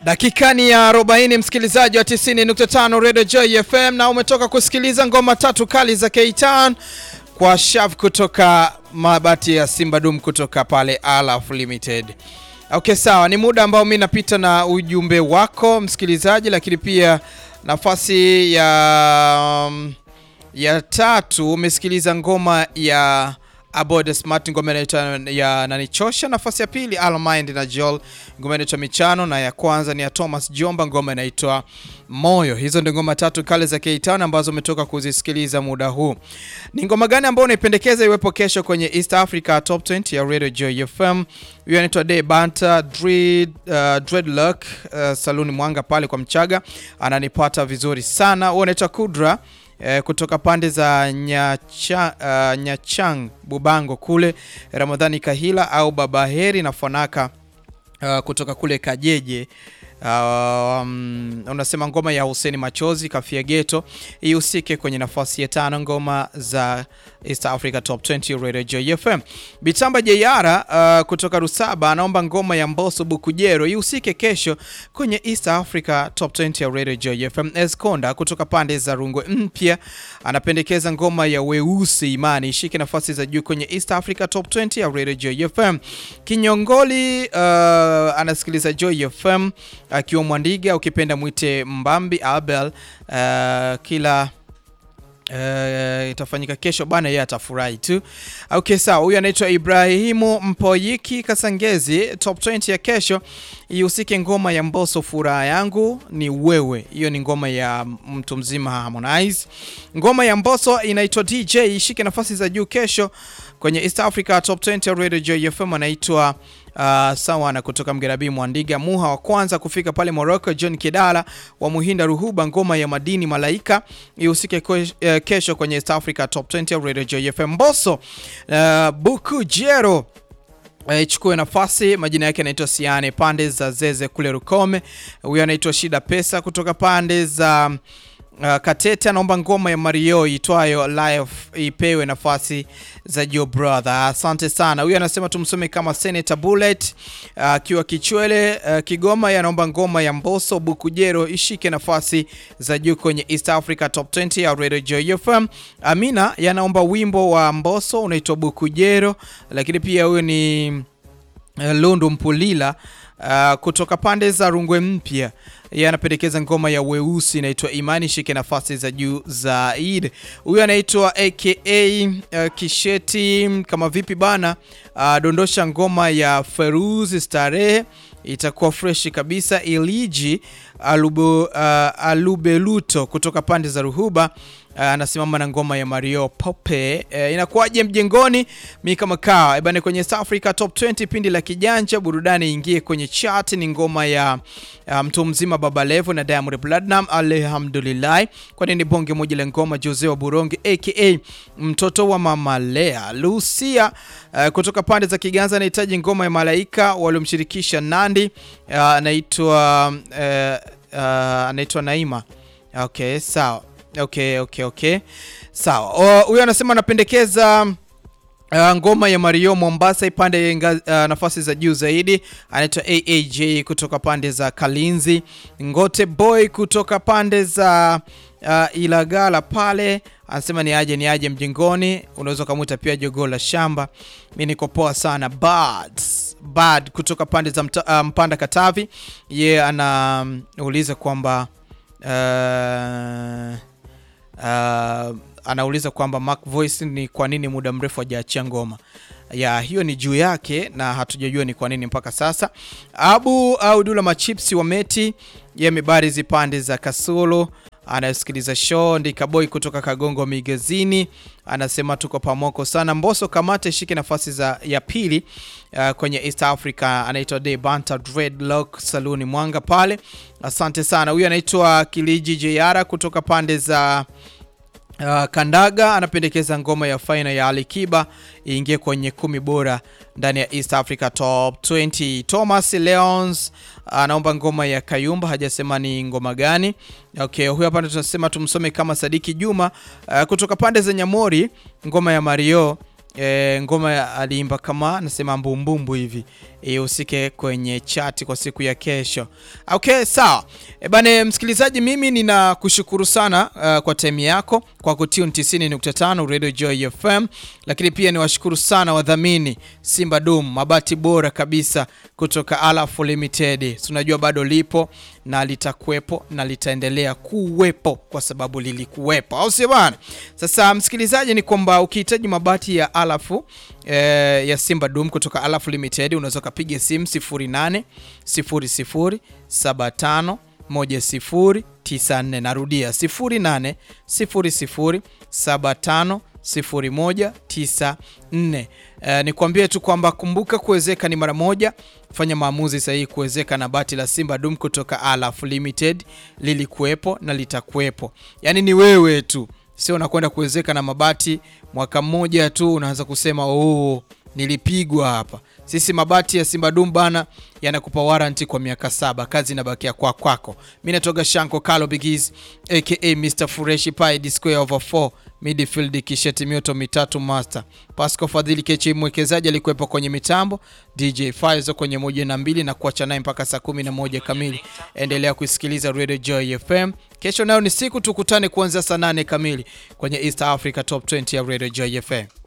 Dakika ni ya 40 msikilizaji wa 90.5 Radio Joy FM, na umetoka kusikiliza ngoma tatu kali za K-Town kwa Shav kutoka Mabati ya Simba Dum kutoka pale Alaf Limited. Okay, sawa, ni muda ambao mimi napita na ujumbe wako msikilizaji, lakini pia nafasi ya tatu umesikiliza ngoma ya Abode Smart, ngoma ya Nanichosha. Nafasi ya pili Almind na Joel, ngoma inaitwa Michano, na ya kwanza ni ya Thomas Jomba, ngoma inaitwa Moyo. Hizo ndio ngoma tatu kale za K-Town ambazo umetoka kuzisikiliza muda huu. Ni ngoma gani ambayo unaipendekeza iwepo kesho kwenye East Africa Top 20 ya Radio Joy FM? Hiyo inaitwa Day Banter Dreadlock Saluni Mwanga pale kwa Mchaga. Ananipata vizuri sana. Huo unaitwa Kudra kutoka pande za Nyachang Bubango kule. Ramadhani Kahila au Baba Heri na Fanaka kutoka kule Kajeje. Unasema ngoma ya Hussein Machozi Kafia Ghetto ihusike kwenye nafasi ya 5 ngoma za East Africa Top 20 Radio Joy FM. Bitamba Jeyara kutoka Rusaba anaomba ngoma ya Mbosso Bukujero ihusike kesho kwenye East Africa Top 20 ya Radio Joy FM. Eskonda kutoka pande za Rungwe Mpya anapendekeza ngoma ya Weusi Imani ishike nafasi za juu kwenye East Africa Top 20 ya Radio Joy FM. Kinyongoli anasikiliza Joy FM akiwa Mwandiga, ukipenda mwite Mbambi Abel. Kila itafanyika kesho bana, yeye atafurahi tu. Okay, sawa. Huyu anaitwa Ibrahimu Mpoyiki Kasangezi. Top 20 ya kesho ihusike ngoma ya Mbosso Furaha Yangu Ni Wewe. Hiyo ni ngoma ya mtu mzima Harmonize. Ngoma ya Mbosso inaitwa DJ ishike nafasi za juu kesho kwenye East Africa Top 20 ya Radio Joy FM. Anaitwa sawa na kutoka Mgerabi Mwandiga. Muha wa kwanza kufika pale Morocco. John Kidala wa Muhinda Ruhuba, ngoma ya Madini Malaika ihusike kesho kwenye East Africa Top 20 ya Radio Joy FM. Mbosso Bukujero ichukue nafasi, majina yake anaitwa Siane pande za Zeze kule Rukome. Huyo anaitwa Shida Pesa kutoka pande za Katete anaomba ngoma ya Mario itwayo Life ipewe nafasi za Joe Brother. Asante sana. Huyu anasema tumsome kama Senator Bullet akiwa Kichwele Kigoma. Anaomba ngoma ya Mbosso Bukujero ishike nafasi za juu kwenye East Africa Top 20 ya Radio Joy FM. Amina yanaomba wimbo wa Mbosso unaitwa Bukujero, lakini pia huyo ni Lundu Mpulila kutoka pande za Rungwe Mpya. Yeye anapendekeza ngoma ya Weusi inaitwa Imani shike nafasi za juu zaidi. Huyu anaitwa AKA Kisheti kama vipi bana, dondosha ngoma ya Feruz Starehe itakuwa fresh kabisa. Iliji Alubeluto kutoka pande za Ruhuba anasimama na ngoma ya Mario Pope. Inakuwaje mjengoni? Mimi kama kawa bana kwenye South Africa Top 20 pindi la kijanja burudani ingie kwenye chart. Ni ngoma ya mtu mzima Baba Levo na Diamond Platnumz Alhamdulillah. Kwa nini bonge moja la ngoma Jose wa Buronge aka mtoto wa Mama Lea. Lucia kutoka pande za Kiganza anahitaji ngoma ya Malaika waliomshirikisha Nandi anaitwa Naima. Okay, sawa. Okay. Sawa. Huyu anasema anapendekeza ngoma ya Mario Mombasa ipande nafasi za juu zaidi. Anaitwa AAJ kutoka pande za Kalinzi. Ngote Boy kutoka pande za Ilagala pale anasema ni aje mjengoni. Unaweza kumuita pia Jogo la Shamba. Mimi niko poa sana. Bad kutoka pande za Mpanda Katavi. Yeye anauliza kwamba anauliza kwamba Mark Voice ni kwa nini muda mrefu hajaachia ngoma. Ya hiyo ni juu yake na hatujajua ni kwa nini mpaka sasa. Au Dula Machipsi wa Meti yamebari zipande za Kasolo anasikiliza show. Ndika Boy kutoka Kagongo Migezini anasema tuko pamoko sana. Mbosso Kamate shike nafasi ya pili kwenye East Africa. Anaitwa Day Banter Dreadlock Saluni Mwanga pale. Asante sana. Huyu anaitwa Kiliji Jeyara kutoka pande za Kandaga anapendekeza ngoma ya Final ya Alikiba iingie kwenye 10 bora ndani ya East Africa Top 20. Thomas Leons anaomba ngoma ya Kayumba, hajasema ni ngoma gani. Okay, huyu hapa tunasema tumsome kama Sadiki Juma kutoka pande za Nyamori, ngoma ya Mario ngoma aliimba kama nasema mbumbumbu hivi. Usike kwenye chat kwa siku ya kesho. Okay, sawa. Bane msikilizaji, mimi ninakushukuru sana kwa time yako kwa kutune 90.5 Radio Joy FM, lakini pia niwashukuru sana wadhamini Simba Dum, mabati bora kabisa kutoka Alaf Limited. Tunajua bado lipo na litakuwepo na litaendelea kuwepo kwa sababu lilikuwepo, au sio bwana? Sasa msikilizaji, ni kwamba ukihitaji mabati ya Alaf ya Simba Dum kutoka Alaf Limited, unaweza kupiga simu 0800 75 1094. Narudia 0800 75 0194. Nikwambie tu kwamba kumbuka, kuwezeka ni mara moja. Fanya maamuzi sahihi kuwezeka na bati la Simba Dum kutoka Alaf Limited. Lilikuwepo na litakuwepo. Yaani ni wewe tu. Sio unakwenda kuwezeka na mabati mwaka mmoja tu unaanza kusema nilipigwa hapa. Sisi mabati ya Simba Dum bana yanakupa warranty kwa miaka 7. Kazi inabakia kwako. Mimi natoka Shanko Carlo Bigis aka Mr Fureshi Pai D square over 4 midfield kisheti mioto mitatu master. Pasco Fadhili Kechi mwekezaji alikuwepo kwenye mitambo. DJ Faizo kwenye 1 na 2 na kuacha naye mpaka saa 11 kamili. Endelea kusikiliza Radio Joy FM. Kesho nayo ni siku, tukutane kuanzia saa 8 kamili kwenye East Africa Top 20 ya Radio Joy FM.